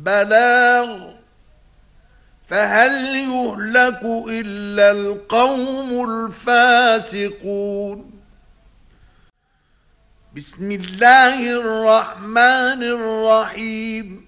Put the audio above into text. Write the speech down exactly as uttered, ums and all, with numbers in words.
بلاغ فهل يهلك إلا القوم الفاسقون. بسم الله الرحمن الرحيم